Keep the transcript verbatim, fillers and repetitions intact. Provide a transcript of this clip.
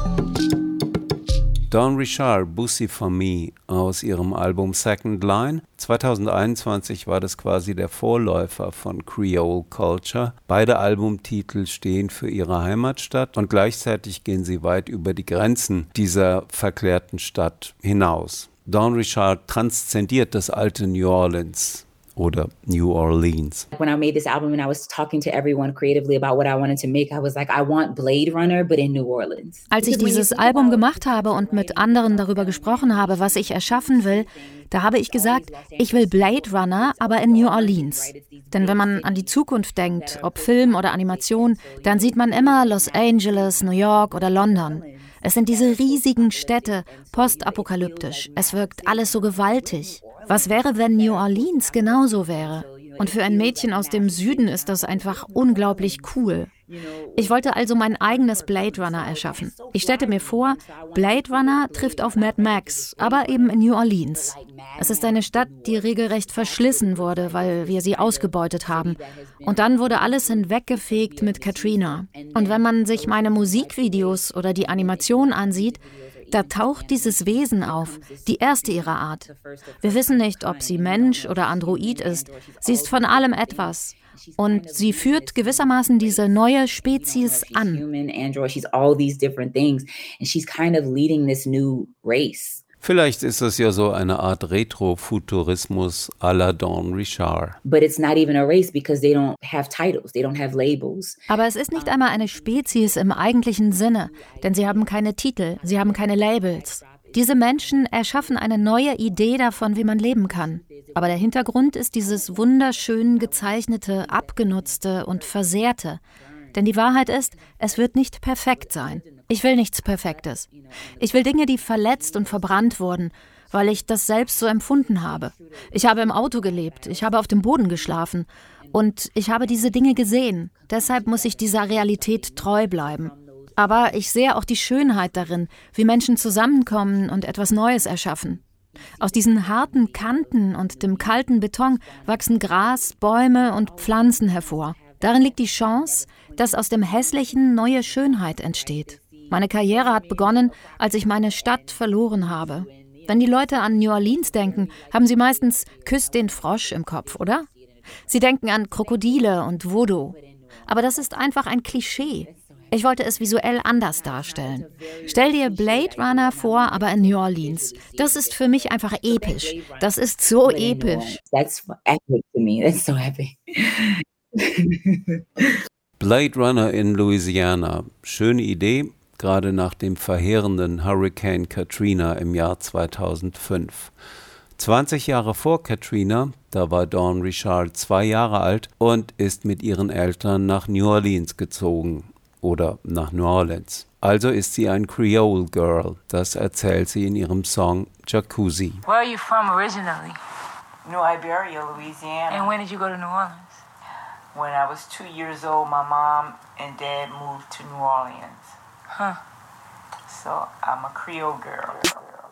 Dawn Richard, Bussy for Me aus ihrem Album Second Line. zwanzig einundzwanzig war das quasi der Vorläufer von Creole Culture. Beide Albumtitel stehen für ihre Heimatstadt und gleichzeitig gehen sie weit über die Grenzen dieser verklärten Stadt hinaus. Dawn Richard transzendiert das alte New Orleans oder New Orleans. When I made this album and I was talking to everyone creatively about what I wanted to make, I was like, I want Blade Runner, but in New Orleans. Als ich dieses Album gemacht habe und mit anderen darüber gesprochen habe, was ich erschaffen will, da habe ich gesagt, ich will Blade Runner, aber in New Orleans. Denn wenn man an die Zukunft denkt, ob Film oder Animation, dann sieht man immer Los Angeles, New York oder London. Es sind diese riesigen Städte, postapokalyptisch. Es wirkt alles so gewaltig. Was wäre, wenn New Orleans genauso wäre? Und für ein Mädchen aus dem Süden ist das einfach unglaublich cool. Ich wollte also mein eigenes Blade Runner erschaffen. Ich stellte mir vor, Blade Runner trifft auf Mad Max, aber eben in New Orleans. Es ist eine Stadt, die regelrecht verschlissen wurde, weil wir sie ausgebeutet haben. Und dann wurde alles hinweggefegt mit Katrina. Und wenn man sich meine Musikvideos oder die Animation ansieht, da taucht dieses Wesen auf, die erste ihrer Art. Wir wissen nicht, ob sie Mensch oder Android ist. Sie ist von allem etwas. Und sie führt gewissermaßen diese neue Spezies an. Vielleicht ist es ja so eine Art Retrofuturismus à la Dawn Richard. Aber es ist nicht einmal eine Spezies im eigentlichen Sinne, denn sie haben keine Titel, sie haben keine Labels. Diese Menschen erschaffen eine neue Idee davon, wie man leben kann. Aber der Hintergrund ist dieses wunderschön gezeichnete, abgenutzte und versehrte. Denn die Wahrheit ist, es wird nicht perfekt sein. Ich will nichts Perfektes. Ich will Dinge, die verletzt und verbrannt wurden, weil ich das selbst so empfunden habe. Ich habe im Auto gelebt, ich habe auf dem Boden geschlafen und ich habe diese Dinge gesehen. Deshalb muss ich dieser Realität treu bleiben. Aber ich sehe auch die Schönheit darin, wie Menschen zusammenkommen und etwas Neues erschaffen. Aus diesen harten Kanten und dem kalten Beton wachsen Gras, Bäume und Pflanzen hervor. Darin liegt die Chance, dass aus dem Hässlichen neue Schönheit entsteht. Meine Karriere hat begonnen, als ich meine Stadt verloren habe. Wenn die Leute an New Orleans denken, haben sie meistens Küss den Frosch im Kopf, oder? Sie denken an Krokodile und Voodoo. Aber das ist einfach ein Klischee. Ich wollte es visuell anders darstellen. Stell dir Blade Runner vor, aber in New Orleans. Das ist für mich einfach episch. Das ist so episch. That's epic to me. That's so epic. Blade Runner in Louisiana. Schöne Idee, gerade nach dem verheerenden Hurricane Katrina im Jahr zweitausendfünf. zwanzig Jahre vor Katrina, da war Dawn Richard zwei Jahre alt und ist mit ihren Eltern nach New Orleans gezogen. Oder nach New Orleans. Also ist sie ein Creole Girl. Das erzählt sie in ihrem Song Jacuzzi. Where are you from originally? New Iberia, Louisiana. And when did you go to New Orleans? When I was two years old, my mom and dad moved to New Orleans. Huh. So I'm a Creole girl.